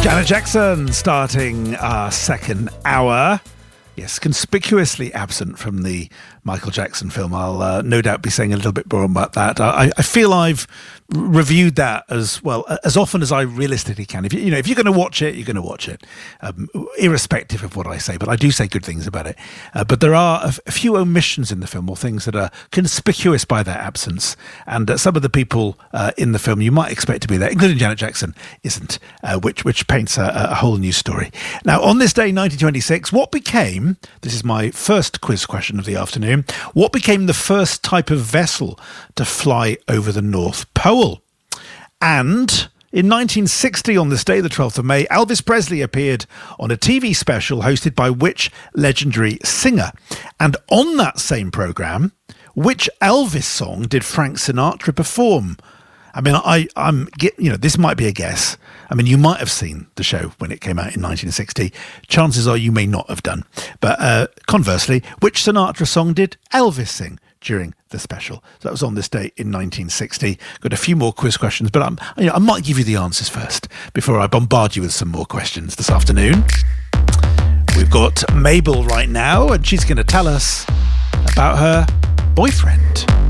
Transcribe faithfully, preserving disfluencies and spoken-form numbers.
Janet Jackson starting our second hour. Yes, conspicuously absent from the Michael Jackson film. I'll uh, no doubt be saying a little bit more about that. I, I feel I've reviewed that as well as often as I realistically can. If you, you know, if you're going to watch it, you're going to watch it, um, irrespective of what I say. But I do say good things about it. Uh, but there are a, f- a few omissions in the film, or things that are conspicuous by their absence. And uh, some of the people uh, in the film you might expect to be there, including Janet Jackson, isn't, uh, which which paints a, a whole new story. Now, on this day, nineteen twenty-six, what became, this is my first quiz question of the afternoon, what became the first type of vessel to fly over the North Pole? And in nineteen sixty, on this day, the twelfth of May, Elvis Presley appeared on a T V special hosted by which legendary singer? And on that same programme, which Elvis song did Frank Sinatra perform? I mean, I, I'm, you know, this might be a guess. I mean, you might have seen the show when it came out in nineteen sixty. Chances are you may not have done. But uh, conversely, which Sinatra song did Elvis sing during the special? So that was on this day in nineteen sixty. Got a few more quiz questions, but I'm, you know, I might give you the answers first before I bombard you with some more questions this afternoon. We've got Mabel right now, and she's going to tell us about her boyfriend.